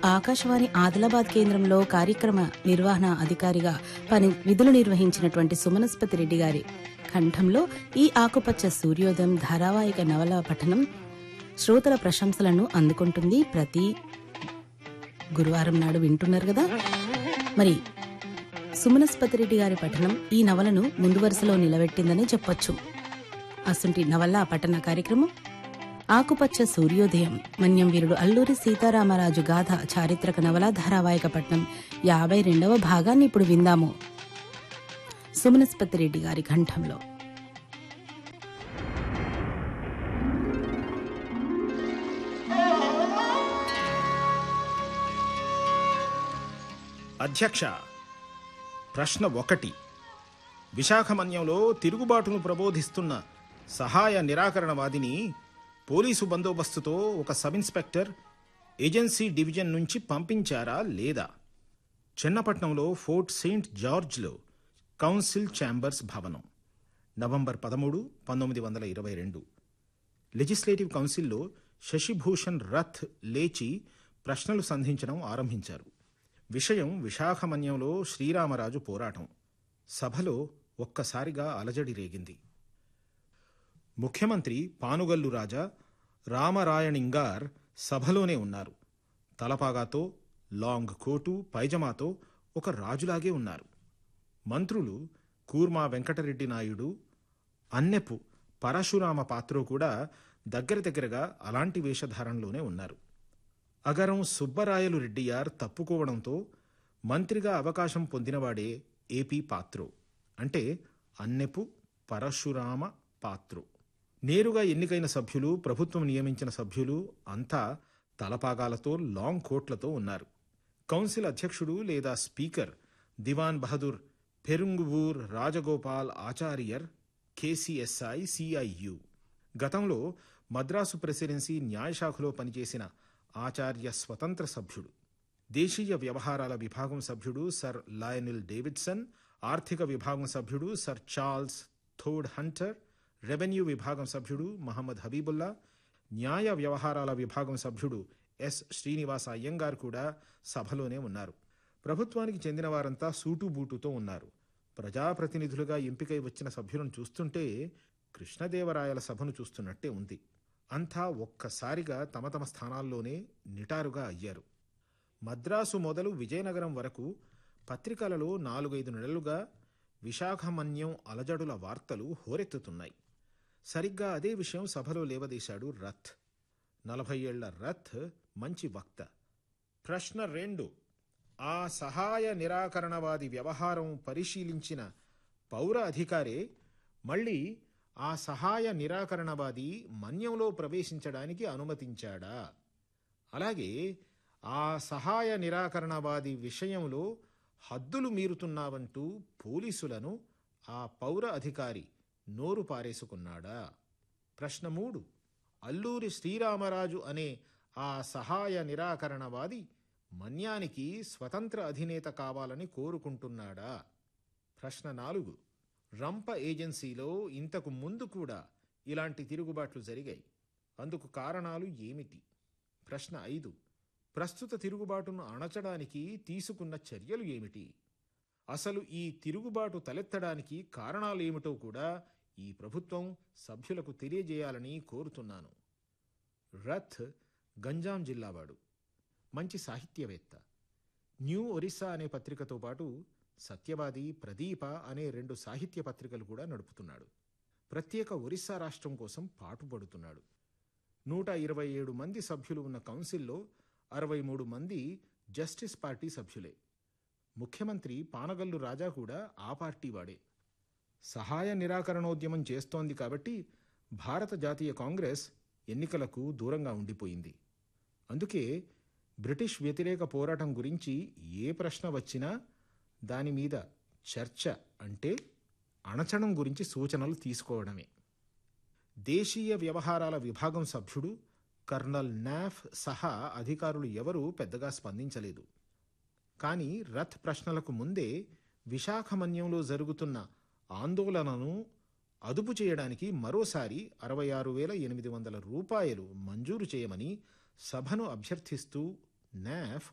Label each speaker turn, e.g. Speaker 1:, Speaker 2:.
Speaker 1: ఆకాశవాణి ఆదిలాబాద్ కేంద్రంలో కార్యక్రమ నిర్వహణ అధికారిగా విధులు నిర్వహించినటువంటి సుమనస్పతి రెడ్డి గారి కంఠంలో ఈ ఆకుపచ్చ సూర్యోదయం ధారావాహిక నవల పఠనం శ్రోతల ప్రశంసలను అందుకుంటుంది. ప్రతి గురువారం నాడు వింటున్నారు కదా. మరి సుమనస్పతి రెడ్డి గారి పఠనం ఈ నవలను ముందు వరుసలో నిలబెట్టిందనే చెప్పొచ్చు. అసంటి నవల పఠన కార్యక్రమం ఆకుపచ్చ సూర్యోదయం మన్యం వీరుడు అల్లూరి సీతారామరాజు గాథ చారిత్రక నవల ధారావాహిక పట్నం 52వ భాగాన్ని ఇప్పుడు విందాము సుమనస్పతి రెడ్డి గారి కంఠంలో.
Speaker 2: అధ్యక్ష, ప్రశ్న 1. విశాఖమన్యంలో తిరుగుబాటును ప్రబోధిస్తున్న సహాయ నిరాకరణవాదిని పోలీసు బందోబస్తుతో ఒక సబ్ ఇన్స్పెక్టర్ ఏజెన్సీ డివిజన్ నుంచి పంపించారా లేదా? చెన్నపట్నంలో ఫోర్ట్ సెయింట్ జార్జ్లో కౌన్సిల్ ఛాంబర్స్ భవనం, నవంబర్ 13, 1922. లెజిస్లేటివ్ కౌన్సిల్లో శశిభూషణ్ రథ్ లేచి ప్రశ్నలు సంధించడం ఆరంభించారు. విషయం విశాఖమన్యంలో శ్రీరామరాజు పోరాటం. సభలో ఒక్కసారిగా అలజడి రేగింది. ముఖ్యమంత్రి పానుగల్లు రాజా రామరాయణింగార్ సభలోనే ఉన్నారు. తలపాగాతో, లాంగ్ కోటు, పైజమాతో ఒక రాజులాగే ఉన్నారు. మంత్రులు కూర్మా వెంకటరెడ్డి నాయుడు, అన్నెపు పరశురామ పాత్రో కూడా దగ్గరగా అలాంటి వేషధారణలోనే ఉన్నారు. అగరం సుబ్బరాయలు రెడ్డియార్ తప్పుకోవడంతో మంత్రిగా అవకాశం పొందినవాడే ఏపీ పాత్రో, అంటే అన్నెపు పరశురామ పాత్రో. నేరుగా ఎన్నికైన సభ్యులు, ప్రభుత్వం నియమించిన సభ్యులు అంతా తలపాగాలతో, లాంగ్ కోట్లతో ఉన్నారు. కౌన్సిల్ అధ్యక్షుడు లేదా స్పీకర్ దివాన్ బహదూర్ పెరుంగువూర్ రాజగోపాల్ ఆచారియర్, కేసీఎస్ఐ సిఐయు. గతంలో మద్రాసు ప్రెసిడెన్సీ న్యాయశాఖలో పనిచేసిన ఆచార్య స్వతంత్ర సభ్యుడు. దేశీయ వ్యవహారాల విభాగం సభ్యుడు సర్ లయనిల్ డేవిడ్సన్, ఆర్థిక విభాగం సభ్యుడు సర్ చార్ల్స్ థోడ్ హంటర్, రెవెన్యూ విభాగం సభ్యుడు మహమ్మద్ హబీబుల్లా, న్యాయ వ్యవహారాల విభాగం సభ్యుడు ఎస్ శ్రీనివాస అయ్యంగార్ కూడా సభలోనే ఉన్నారు. ప్రభుత్వానికి చెందిన వారంతా సూటుబూటుతో ఉన్నారు. ప్రజాప్రతినిధులుగా ఎంపికై వచ్చిన సభ్యులను చూస్తుంటే కృష్ణదేవరాయల సభను చూస్తున్నట్టే ఉంది. అంతా ఒక్కసారిగా తమ స్థానాల్లోనే నిటారుగా అయ్యారు. మద్రాసు మొదలు విజయనగరం వరకు పత్రికలలో 4-5 నెలలుగా విశాఖమన్యం అలజడుల వార్తలు హోరెత్తుతున్నాయి. సరిగ్గా అదే విషయం సభలో లేవదీశాడు రథ్. 40 ఏళ్ల రథ్ మంచి వక్త. ప్రశ్న 2. ఆ సహాయ నిరాకరణవాది వ్యవహారం పరిశీలించిన పౌర అధికారే మళ్ళీ ఆ సహాయ నిరాకరణవాది మన్యంలో ప్రవేశించడానికి అనుమతించాడా? అలాగే ఆ సహాయ నిరాకరణవాది విషయంలో హద్దులు మీరుతున్నావంటూ పోలీసులను ఆ పౌర అధికారి నోరు పారేసుకున్నాడా? ప్రశ్న 3. అల్లూరి శ్రీరామరాజు అనే ఆ సహాయ నిరాకరణవాది మన్యానికి స్వతంత్ర అధినేత కావాలని కోరుకుంటున్నాడా? ప్రశ్న 4. రంప ఏజెన్సీలో ఇంతకు ముందు కూడా ఇలాంటి తిరుగుబాట్లు జరిగాయి. అందుకు కారణాలు ఏమిటి? ప్రశ్న 5. ప్రస్తుత తిరుగుబాటును అణచడానికి తీసుకున్న చర్యలు ఏమిటి? అసలు ఈ తిరుగుబాటు తలెత్తడానికి కారణాలేమిటో కూడా ఈ ప్రభుత్వం సభ్యులకు తెలియజేయాలని కోరుతున్నాను. రథ్ గంజాం జిల్లావాడు, మంచి సాహిత్యవేత్త. న్యూ ఒరిస్సా అనే పత్రికతో పాటు సత్యవాది, ప్రదీప అనే 2 సాహిత్య పత్రికలు కూడా నడుపుతున్నాడు. ప్రత్యేక ఒరిస్సా రాష్ట్రం కోసం పాటుపడుతున్నాడు. 127 మంది సభ్యులు ఉన్న కౌన్సిల్లో 63 మంది జస్టిస్ పార్టీ సభ్యులే. ముఖ్యమంత్రి పానగల్లు రాజా కూడా ఆ పార్టీ వాడే. సహాయ నిరాకరణోద్యమం చేస్తోంది కాబట్టి భారత జాతీయ కాంగ్రెస్ ఎన్నికలకు దూరంగా ఉండిపోయింది. అందుకే బ్రిటిష్ వ్యతిరేక పోరాటం గురించి ఏ ప్రశ్న వచ్చినా దాని మీద చర్చ, అంటే అణచడం గురించి సూచనలు తీసుకోవడమే. దేశీయ వ్యవహారాల విభాగం సభ్యుడు కర్నల్ నాఫ్ సహా అధికారులు ఎవరూ పెద్దగా స్పందించలేదు. కానీ రథ్ ప్రశ్నలకు ముందే విశాఖమన్యంలో జరుగుతున్న ఆందోళనను అదుపు చేయడానికి మరోసారి 66,800 రూపాయలు మంజూరు చేయమని సభను అభ్యర్థిస్తూ నాఫ్